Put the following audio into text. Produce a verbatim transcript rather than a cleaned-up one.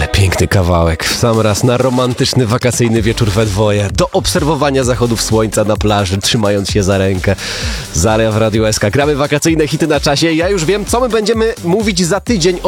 Piękny kawałek. W sam raz na romantyczny, wakacyjny wieczór we dwoje. Do obserwowania zachodów słońca na plaży, trzymając się za rękę. Zaria w Radiu S K. Gramy wakacyjne hity na czasie. Ja już wiem, co my będziemy mówić za tydzień o